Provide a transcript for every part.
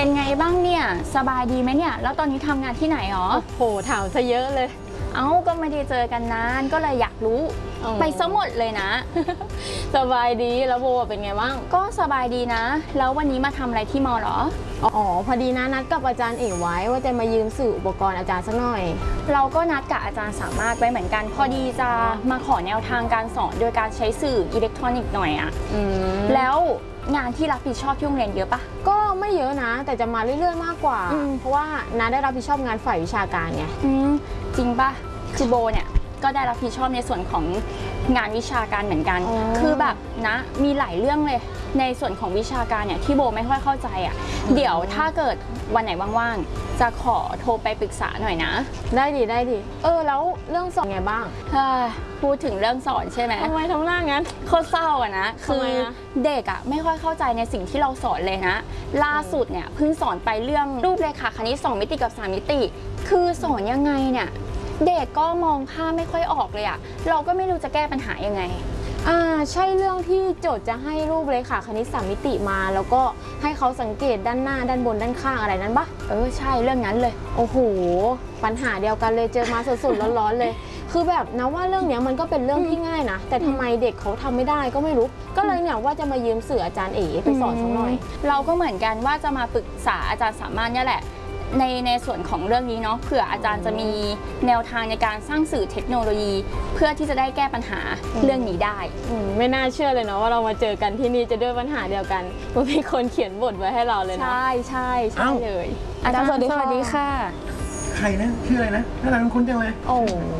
เป็นไงบ้างเนี่ยสบายดีไหมเนี่ยแล้วตอนนี้ทำงานที่ไหนหรอโหถามซะเยอะเลยเอ้าก็ไม่ได้เจอกันนานก็เลยอยากรู้ไปซะหมดเลยนะสบายดีแล้วโบเป็นไงบ้างก็สบายดีนะแล้ววันนี้มาทำอะไรที่มอหรออ๋อพอดีนะนัดกับอาจารย์เอกไว้ว่าจะมายืมสื่ออุปกรณ์อาจารย์สักหน่อยเราก็นัดกับอาจารย์สามารถไว้เหมือนกันพอดีจะมาขอแนวทางการสอนโดยการใช้สื่ออิเล็กทรอนิกส์หน่อยอะแล้วงานที่รับผิดชอบที่โรงเรียนเยอะปะก็ไม่เยอะนะแต่จะมาเรื่อยๆมากกว่าเพราะว่านัดได้รับผิดชอบงานฝ่ายวิชาการไงจริงปะคือโบเนี่ยก็ได้รับผิดชอบในส่วนของงานวิชาการเหมือนกันคือแบบนะมีหลายเรื่องเลยในส่วนของวิชาการเนี่ยที่โบไม่ค่อยเข้าใจอ่ะเดี๋ยวถ้าเกิดวันไหนว่างๆจะขอโทรไปปรึกษาหน่อยนะได้ดีแล้วเรื่องสอนไงบ้างพูดถึงเรื่องสอนใช่ไหมทำไมทำหน้างั้นโคตรเศร้าอะนะคือเด็กอะไม่ค่อยเข้าใจในสิ่งที่เราสอนเลยนะล่าสุดเนี่ยเพิ่งสอนไปเรื่องรูปเรขาคณิต2 มิติกับ3 มิติคือสอนยังไงเนี่ยเด็กก็มองภาพไม่ค่อยออกเลยอะเราก็ไม่รู้จะแก้ปัญหายังไงใช่เรื่องที่โจทย์จะให้รูปเรขาคณิต3 มิติมาแล้วก็ให้เขาสังเกตด้านหน้าด้านบนด้านข้างอะไรนั้นปะใช่เรื่องนั้นเลยโอ้โหปัญหาเดียวกันเลยเจอมาสดๆร้อนๆเลยคือแบบนะว่าเรื่องนี้มันก็เป็นเรื่องที่ง่ายนะแต่ทำไมเด็กเขาทำไม่ได้ก็ไม่รู้ก็เลยเนี่ยว่าจะมายืมสื่ออาจารย์เอ๋ไปสอนสักหน่อยเราก็เหมือนกันว่าจะมาปรึกษาอาจารย์สามารถเนี่ยแหละในส่วนของเรื่องนี้เนาะเผื่ออาจารย์จะมีแนวทางในการสร้างสื่อเทคโนโลยีเพื่อที่จะได้แก้ปัญหาเรื่องนี้ได้ไม่น่าเชื่อเลยเนาะว่าเรามาเจอกันที่นี่จะด้วยปัญหาเดียวกันว่ามีคนเขียนบทไว้ให้เราเลยนะใช่เลยอาจารย์สวัสดีค่ะใครนะชื่ออะไรนะน่ารักคุ้นจังเลยโอ้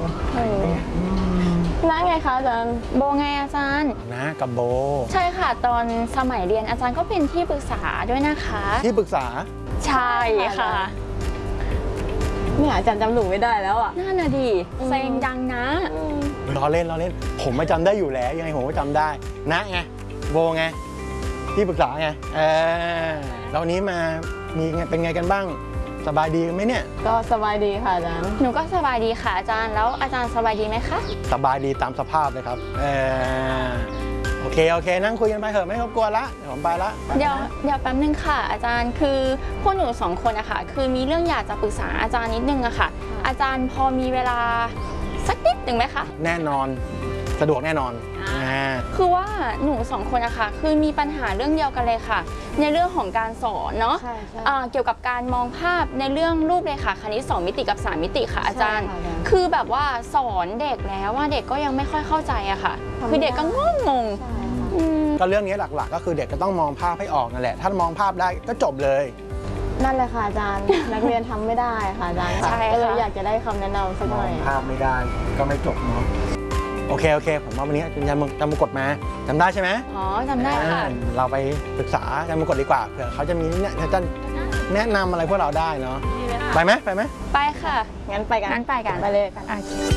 น้าไงคะอาจารย์โบไงอาจารย์นะกับโบใช่ค่ะตอนสมัยเรียนอาจารย์ก็เป็นที่ปรึกษาด้วยนะคะที่ปรึกษาใช่ค่ะเนี่ยอาจารย์จำหนูไม่ได้แล้วอ่ะน่าน่ะดิเซ็งดังนะล้อเล่นผมไม่จำได้อยู่แล้วยังไงผมก็จำได้นะไงโบไงที่ปรึกษาไงแล้ววันนี้มามีเป็นไงกันบ้างสบายดีไหมเนี่ยก็สบายดีค่ะอาจารย์หนูก็สบายดีค่ะอาจารย์แล้วอาจารย์สบายดีไหมคะสบายดีตามสภาพเลยครับโอเคนั่งคุยกันไปเถอะไม่รบกวนละเดี๋ยวผมไปละเดี๋ยวแป๊บนึงค่ะอาจารย์คือพวกหนู2 คนอะค่ะคือมีเรื่องอยากจะปรึกษาอาจารย์นิดนึงอะค่ะอาจารย์พอมีเวลาสักนิดหนึ่งไหมคะแน่นอนสะดวกแน่นอนคือว่าหนู2 คนอะค่ะคือมีปัญหาเรื่องเดียวกันเลยค่ะในเรื่องของการสอนเนาะเกี่ยวกับการมองภาพในเรื่องรูปเรขาคณิต2 มิติกับ3 มิติค่ะอาจารย์คือแบบว่าสอนเด็กแล้วว่าเด็กก็ยังไม่ค่อยเข้าใจอะค่ะคือเด็กก็งงก็เรื่องนี้หลักๆก็คือเด็กก็ต้องมองภาพให้ออกนั่นแหละถ้ามองภาพได้ก็จบเลยนั่นแหละค่ะอาจารย์นักเรียนทำไม่ได้ค่ะอาจารย์ก็เลยอยากจะได้คำแนะนำสักหน่อยมองภาพไม่ได้ก็ไม่จบเนาะโอเคผมว่าวันนี้อาจารย์มงกฎมาจำได้ใช่ไหมจำได้ค่ะเราไปปรึกษาอาจารย์มงกฎดีกว่าเผื่อเขาจะมีเนี่ยจะแนะนำอะไรพวกเราได้เนาะไปไหมไปค่ะงั้นไปกันไปเลยกัน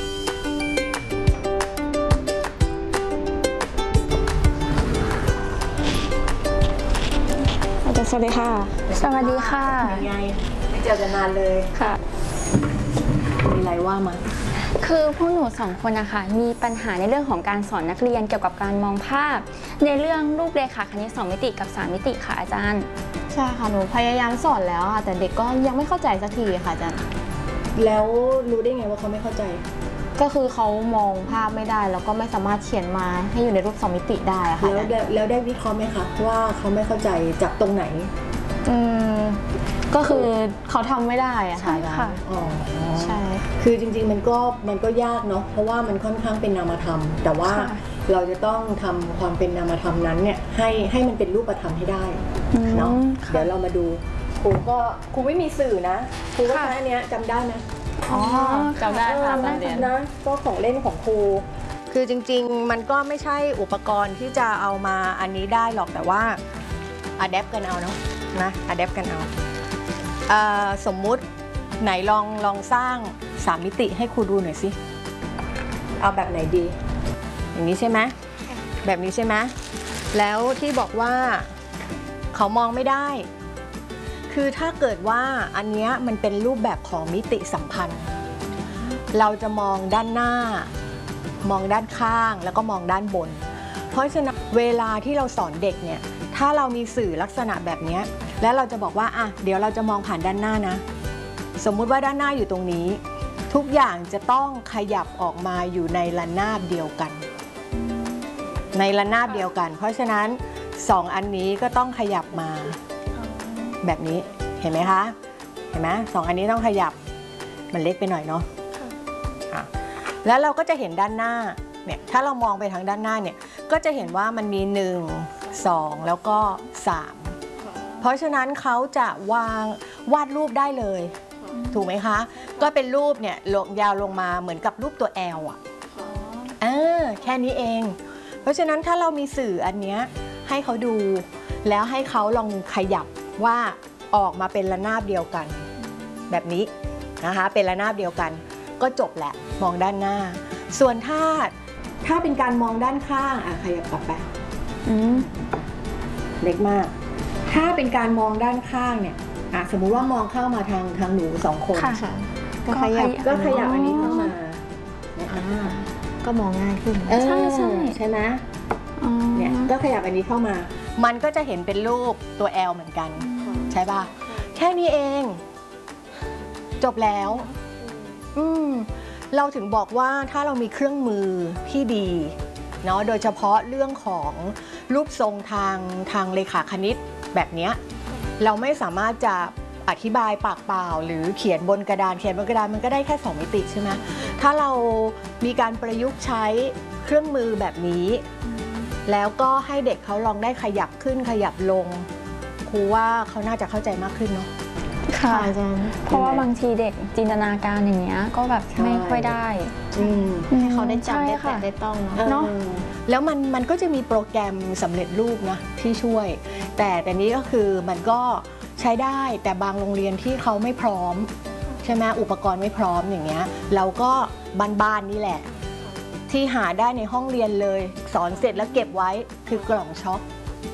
สวัสดีค่ะสวัสดีค่ะยังไงไม่เจอกันนานเลยค่ะมีอะไรว่ามาคือพวกหนู2 คนนะคะมีปัญหาในเรื่องของการสอนนักเรียนเกี่ยวกับการมองภาพในเรื่องรูปเรขาคณิต2 มิติกับ3 มิติค่ะอาจารย์ใช่ค่ะหนูพยายามสอนแล้วค่ะแต่เด็กก็ยังไม่เข้าใจสักทีค่ะอาจารย์แล้วรู้ได้ไงว่าเขาไม่เข้าใจก็คือเขามองภาพไม่ได้แล้วก็ไม่สามารถเขียนมาให้อยู่ในรูป2 มิติได้ค่ะแล้วได้วิเคราะห์ไหมคะว่าเขาไม่เข้าใจจากตรงไหนก็คือเขาทำไม่ได้อะค่ะใช่คือจริงๆมันก็ยากเนาะเพราะว่ามันค่อนข้างเป็นนามธรรมแต่ว่าเราจะต้องทำความเป็นนามธรรมนั้นเนี่ยให้มันเป็นรูปธรรมให้ได้เนาะเดี๋ยวเรามาดูครูไม่มีสื่อนะครูว่าอันเนี้ยจำได้ไหมจำได้ค่ะนะก็ของเล่นของครูคือจริงๆมันก็ไม่ใช่อุปกรณ์ที่จะเอามาอันนี้ได้หรอกแต่ว่าอะแดปกันเอาเนาะนะอะแดปกันเอาสมมุติไหนลองสร้าง3 มิติให้ครูดูหน่อยสิเอาแบบไหนดีอย่างนี้ใช่ไหมแบบนี้ใช่ไหมแล้วที่บอกว่าเขามองไม่ได้คือถ้าเกิดว่าอันนี้มันเป็นรูปแบบของมิติสัมพันธ์เราจะมองด้านหน้ามองด้านข้างแล้วก็มองด้านบนเพราะฉะนั้นเวลาที่เราสอนเด็กเนี่ยถ้าเรามีสื่อลักษณะแบบนี้แล้วเราจะบอกว่าอ่ะเดี๋ยวเราจะมองผ่านด้านหน้านะสมมุติว่าด้านหน้าอยู่ตรงนี้ทุกอย่างจะต้องขยับออกมาอยู่ในระนาบเดียวกันในระนาบเดียวกัน เพราะฉะนั้น2อันนี้ก็ต้องขยับมาแบบนี้เห็นไหมคะเห็นไหม2อันนี้ต้องขยับมันเล็กไปหน่อยเนาะแล้วเราก็จะเห็นด้านหน้าเนี่ยถ้าเรามองไปทางด้านหน้าเนี่ยก็จะเห็นว่ามันมี1 2แล้วก็3เพราะฉะนั้นเขาจะวาดรูปได้เลยถูกไหมคะก็เป็นรูปเนี่ยยาวลงมาเหมือนกับรูปตัว L อ่ะแค่นี้เองเพราะฉะนั้นถ้าเรามีสื่ออันเนี้ยให้เขาดูแล้วให้เขาลองขยับว่าออกมาเป็นระนาบเดียวกันแบบนี้นะคะเป็นระนาบเดียวกันก็จบแหละมองด้านหน้าส่วนถ้าเป็นการมองด้านข้างขยับกลับไปเล็กมากถ้าเป็นการมองด้านข้างเนี่ยสมมุติว่ามองเข้ามาทางหนู2 คนก็ขยับอันนี้เข้ามาก็มองง่ายขึ้นใช่ไหมเนี่ยก็ขยับอันนี้เข้ามามันก็จะเห็นเป็นรูปตัว L เหมือนกันใช่ป่ะแค่นี้เองจบแล้วเราถึงบอกว่าถ้าเรามีเครื่องมือที่ดีเนาะโดยเฉพาะเรื่องของรูปทรงทางเลขาคณิตแบบนี้เราไม่สามารถจะอธิบายปากเปล่าหรือเขียนบนกระดานมันก็ได้แค่2 มิติใช่ไหมถ้าเรามีการประยุกต์ใช้เครื่องมือแบบนี้แล้วก็ให้เด็กเขาลองได้ขยับขึ้นขยับลงครูว่าเขาน่าจะเข้าใจมากขึ้นเนาะค่ะอาจารย์เพราะว่าบางทีเด็กจินตนาการอย่างเงี้ยก็แบบไม่ค่อยได้ให้เขาได้จำได้แตะได้ต้องเนาะแล้วมันก็จะมีโปรแกรมสำเร็จรูปนะที่ช่วยแต่นี้ก็คือมันก็ใช้ได้แต่บางโรงเรียนที่เขาไม่พร้อมใช่ไหมอุปกรณ์ไม่พร้อมอย่างเงี้ยเราก็บ้านๆนี่แหละที่หาได้ในห้องเรียนเลยสอนเสร็จแล้วเก็บไว้คือกล่องช็อค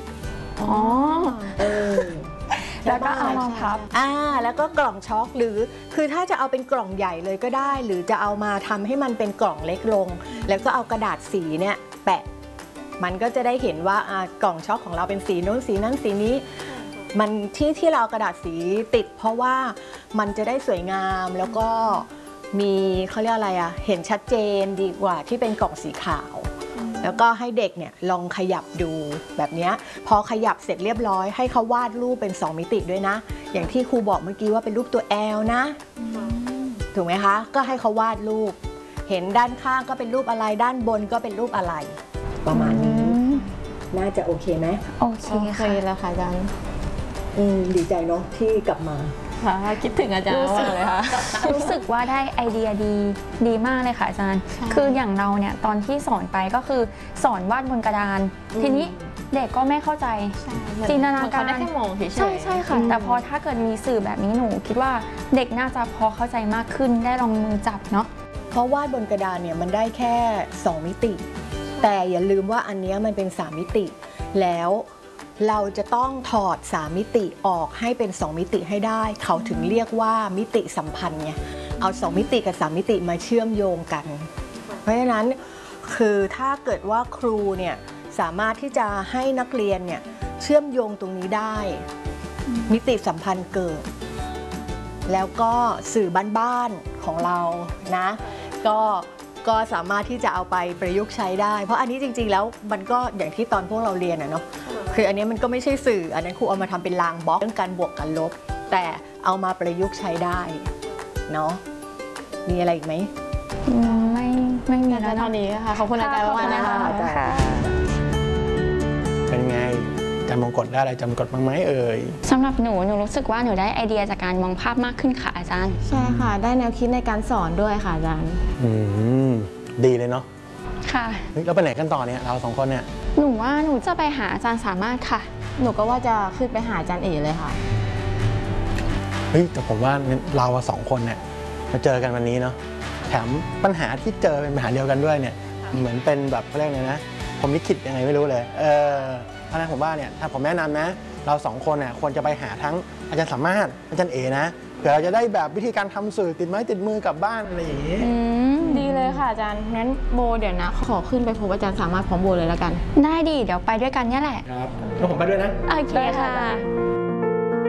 แล้วก็เอามาพับแล้วก็กล่องช็อคหรือคือถ้าจะเอาเป็นกล่องใหญ่เลยก็ได้หรือจะเอามาทำให้มันเป็นกล่องเล็กลงแล้วก็เอากระดาษสีเนี่ยแปะมันก็จะได้เห็นว่ากล่องช็อคของเราเป็นสีโน้นสีนั้นสีนี้มันที่เราเอากระดาษสีติดเพราะว่ามันจะได้สวยงามแล้วก็มีเขาเรียกอะไรเห็นชัดเจนดีกว่าที่เป็นกล่องสีขาวแล้วก็ให้เด็กเนี่ยลองขยับดูแบบนี้พอขยับเสร็จเรียบร้อยให้เขาวาดรูปเป็น2 มิติด้วยนะอย่างที่ครูบอกเมื่อกี้ว่าเป็นรูปตัว L นะถูกไหมคะก็ให้เขาวาดรูปเห็นด้านข้างก็เป็นรูปอะไรด้านบนก็เป็นรูปอะไรประมาณนี้น่าจะโอเคไหมโอเคค่ะแล้วค่ะอาจารย์ดีใจเนาะที่กลับมาคิดถึงอาจารย์มากเลยค่ะรู้สึกว่าได้ไอเดียดีมากเลยค่ะอาจารย์คืออย่างเราเนี่ยตอนที่สอนไปก็คือสอนวาดบนกระดานทีนี้เด็กก็ไม่เข้าใจจินตนาการได้แค่มองเฉยๆใช่ค่ะแต่พอถ้าเกิดมีสื่อแบบนี้หนูคิดว่าเด็กน่าจะพอเข้าใจมากขึ้นได้ลองมือจับเนาะเพราะวาดบนกระดานเนี่ยมันได้แค่2 มิติแต่อย่าลืมว่าอันนี้มันเป็น3 มิติแล้วเราจะต้องถอด3 มิติออกให้เป็น2 มิติให้ได้เขาถึงเรียกว่ามิติสัมพันธ์ไงเอา2 มิติกับ3 มิติมาเชื่อมโยงกันเพราะฉะนั้นคือถ้าเกิดว่าครูเนี่ยสามารถที่จะให้นักเรียนเนี่ยเชื่อมโยงตรงนี้ได้มิติสัมพันธ์เกิดแล้วก็สื่อบ้านๆของเรานะก็สามารถที่จะเอาไปประยุกต์ใช้ได้เพราะอันนี้จริงๆแล้วมันก็อย่างที่ตอนพวกเราเรียนเนาะคืออันนี้มันก็ไม่ใช่สื่ออันนั้นครูเอามาทำเป็นรางบล็อกเรื่องการบวกกันลบแต่เอามาประยุกต์ใช้ได้เนาะมีอะไรอีกไหมไม่มีแล้วเท่านี้ค่ะขอบคุณอาจารย์มากนะคะเป็นไงจำมงกฎได้อะไรจำกฎบ้างไหมสำหรับหนูรู้สึกว่าหนูได้ไอเดียจากการมองภาพมากขึ้นค่ะอาจารย์ใช่ค่ะได้แนวคิดในการสอนด้วยค่ะอาจารย์ดีเลยเนาะค่ะแล้วไปไหนกันต่อเนี่ยเรา2 คนเนี่ยหนูว่าหนูจะไปหาอาจารย์สามารถค่ะหนูก็ว่าจะขึ้นไปหาอาจารย์เอ๋เลยค่ะแต่ผมว่าเรา2 คนเนี่ยมาเจอกันวันนี้เนาะแถมปัญหาที่เจอเป็นปัญหาเดียวกันด้วยเนี่ยเหมือนเป็นแบบเขาเรียกไงนะผมลิขิตยังไงไม่รู้เลยเพราะฉะนั้นผมว่าเนี่ยถ้าผมแนะนำนะเรา2 คนเนี่ยควรจะไปหาทั้งอาจารย์สามารถอาจารย์เอ๋นะเผื่อเราจะได้แบบวิธีการทำสื่อติดไม้ติดมือกลับบ้านอะไรอย่างนี้ดีเลยค่ะอาจารย์งั้นโบเดี๋ยวนะขอขึ้นไปพบอาจารย์สามารถพร้อมโบเลยแล้วกันได้ดีเดี๋ยวไปด้วยกันเนี่ยแหละครับแล้วผมไปด้วยนะโอเคค่ะ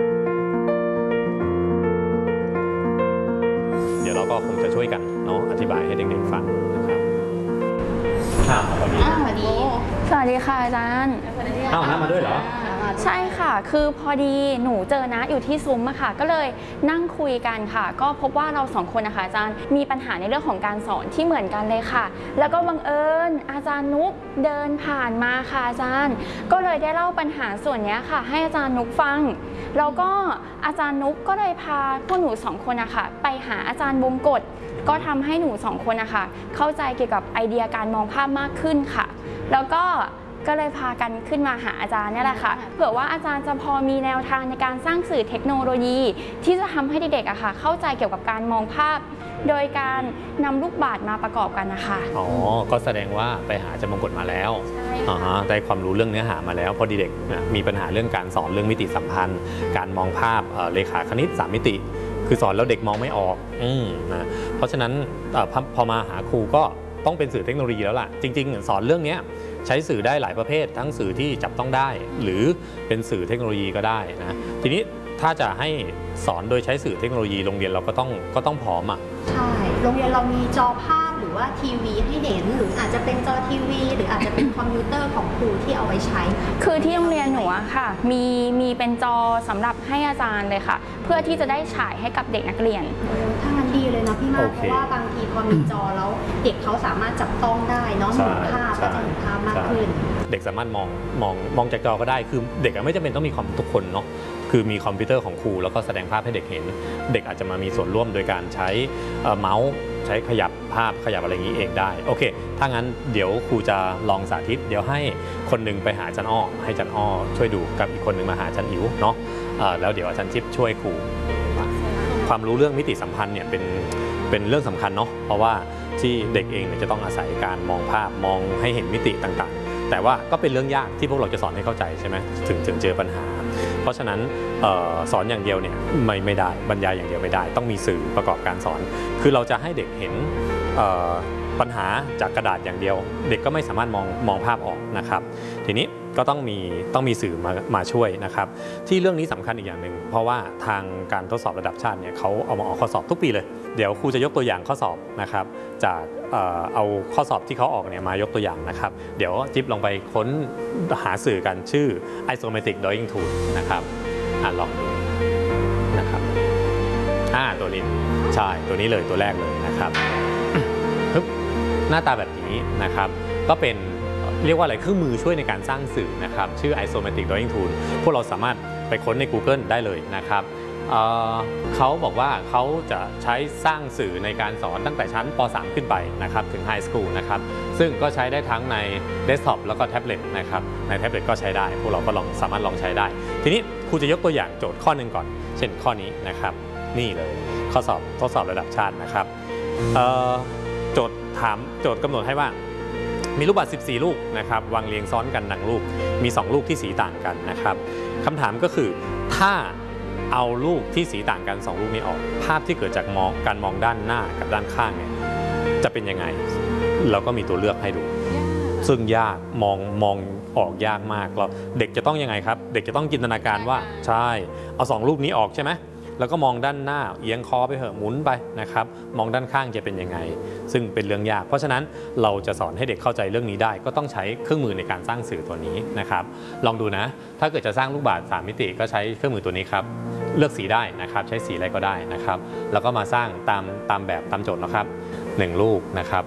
ก็คงจะช่วยกันเนาะอธิบายให้เด็กๆฟังนะครับสวัสดีสวัสดีค่ะอาจารย์น้ำมาด้วยเหรอใช่ค่ะคือพอดีหนูเจอนะอยู่ที่ซุ้มอะค่ะก็เลยนั่งคุยกันค่ะก็พบว่าเรา2คนนะคะอาจารย์มีปัญหาในเรื่องของการสอนที่เหมือนกันเลยค่ะแล้วก็บังเอิญอาจารย์นุกเดินผ่านมาค่ะอาจารย์ก็เลยได้เล่าปัญหาส่วนนี้ค่ะให้อาจารย์นุกฟังแล้วก็อาจารย์นุกก็เลยพาพวกหนู2คนนะคะไปหาอาจารย์บงกฎก็ทำให้หนู2คนนะคะเข้าใจเกี่ยวกับไอเดียการมองภาพมากขึ้นค่ะแล้วก็เลยพากันขึ้นมาหาอาจารย์เนี่ยแหละค่ะเผื่อว่าอาจารย์จะพอมีแนวทางในการสร้างสื่อเทคโนโลยีที่จะทำให้เด็กๆอะค่ะเข้าใจเกี่ยวกับการมองภาพโดยการนำลูกบาศก์มาประกอบกันนะคะอ๋อก็แสดงว่าไปหาอาจารย์มงกฎมาแล้วได้ความรู้เรื่องเนื้อหามาแล้วพอดีเด็กมีปัญหาเรื่องการสอนเรื่องมิติสัมพันธ์การมองภาพเรขาคณิต3มิติคือสอนแล้วเด็กมองไม่ออกนะเพราะฉะนั้นพอมาหาครูก็ต้องเป็นสื่อเทคโนโลยีแล้วล่ะจริงๆสอนเรื่องนี้ใช้สื่อได้หลายประเภททั้งสื่อที่จับต้องได้หรือเป็นสื่อเทคโนโลยีก็ได้นะทีนี้ถ้าจะให้สอนโดยใช้สื่อเทคโนโลยีโรงเรียนเราก็ต้องพร้อมอ่ะใช่โรงเรียนเรามีจอภาพหรือว่าทีวีให้เห็นหรืออาจจะเป็นจอทีวีหรืออาจจะเป็นคอมพิวเตอร์ของครูที่เอาไว้ใช้คือที่โรงเรียนหนูอะค่ะมีเป็นจอสำหรับให้อาจารย์เลยค่ะเพื่อที่จะได้ฉายให้กับเด็กนักเรียนถ้างั้นดีเลยนะพี่มากเพราะว่าบางทีพอมีจอแล้วเด็กเขาสามารถจับต้องได้เนาะเห็นภาพก็จะเห็นภาพมากขึ้นเด็กสามารถมองจากจอก็ได้คือเด็กไม่จำเป็นต้องมีคอมทุกคนเนาะคือมีคอมพิวเตอร์ของครูแล้วก็แสดงภาพให้เด็กเห็นเด็กอาจจะมามีส่วนร่วมโดยการใช้เมาส์ใช้ขยับภาพขยับอะไรอย่างนี้เองได้โอเคถ้างั้นเดี๋ยวครูจะลองสาธิตเดี๋ยวให้คนนึงไปหาอาจารย์อ้อให้อาจารย์อ้อช่วยดูกับอีกคนนึงมาหาอาจารย์อิ๋วเนาะแล้วเดี๋ยวอาจารย์จิ๊บช่วยครูความรู้เรื่องมิติสัมพันธ์เนี่ยเป็นเรื่องสำคัญเนาะเพราะว่าที่เด็กเองเนี่ยจะต้องอาศัยการมองภาพมองให้เห็นมิติต่างๆแต่ว่าก็เป็นเรื่องยากที่พวกเราจะสอนให้เข้าใจใช่ไหมถึงเจอปัญหาเพราะฉะนั้นสอนอย่างเดียวเนี่ยไม่ได้บรรยายอย่างเดียวไม่ได้ต้องมีสื่อประกอบการสอนคือเราจะให้เด็กเห็นปัญหาจากกระดาษอย่างเดียวเด็กก็ไม่สามารถมองภาพออกนะครับทีนี้ก็ต้องมีสื่อมาช่วยนะครับที่เรื่องนี้สำคัญอีกอย่างหนึ่งเพราะว่าทางการทดสอบระดับชาติเนี่ยเขาเอามาออกข้อสอบทุกปีเลยเดี๋ยวครูจะยกตัวอย่างข้อสอบนะครับจากเอาข้อสอบที่เขาออกเนี่ยมายกตัวอย่างนะครับเดี๋ยวจิ๊บลองไปค้นหาสื่อกันชื่อ Isometric Drawing Tool นะครับลองดูนะครับตัวนี้ใช่ตัวนี้เลยตัวแรกเลยนะครับหน้าตาแบบนี้นะครับก็เป็นเรียกว่าอะไรเครื่องมือช่วยในการสร้างสื่อนะครับชื่อ Isometric Drawing Tool พวกเราสามารถไปค้นใน Google ได้เลยนะครับเขาบอกว่าเขาจะใช้สร้างสื่อในการสอนตั้งแต่ชั้นป .3 ขึ้นไปนะครับถึง High School นะครับซึ่งก็ใช้ได้ทั้งในเดสก์ท็อปแล้วก็แท็บเล็ตนะครับในแท็บเล็ตก็ใช้ได้พวกเราก็สามารถลองใช้ได้ทีนี้ครูจะยกตัวอย่างโจทย์ข้อหนึ่งก่อนเช่นข้อนี้นะครับนี่เลยข้อสอบทดสอบระดับชาตินะครับโจทย์กำหนดให้ว่ามีลูกบาศก์14ลูกนะครับวางเรียงซ้อนกันดังรูปมี2ลูกที่สีต่างกันนะครับคำถามก็คือถ้าเอาลูกที่สีต่างกัน2ลูกนี้ออกภาพที่เกิดจากการมองด้านหน้ากับด้านข้างเนี่ยจะเป็นยังไงเราก็มีตัวเลือกให้ดูซึ่งยากมองออกยากมากเราเด็กจะต้องยังไงครับเด็กจะต้องจินตนาการว่าใช่เอา2ลูกนี้ออกใช่ไหมแล้วก็มองด้านหน้าเอียงคอไปเหอะหมุนไปนะครับมองด้านข้างจะเป็นยังไงซึ่งเป็นเรื่องยากเพราะฉะนั้นเราจะสอนให้เด็กเข้าใจเรื่องนี้ได้ก็ต้องใช้เครื่องมือในการสร้างสื่อตัวนี้นะครับลองดูนะถ้าเกิดจะสร้างลูกบาศก์3มิติก็ใช้เครื่องมือตัวนี้ครับเลือกสีได้นะครับใช้สีอะไรก็ได้นะครับแล้วก็มาสร้างตามแบบตามโจทย์นะครับ1ลูกนะครับ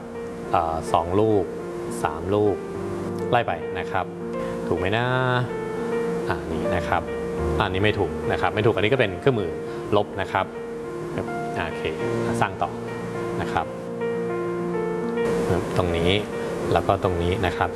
2ลูก3ลูกไล่ไปนะครับถูกไหมนะนี่นะครับอันนี้ไม่ถูกนะครับไม่ถูกอันนี้ก็เป็นเครื่องมือลบนะครับโอเคสร้างต่อนะครับตรงนี้แล้วก็ตรงนี้นะครับ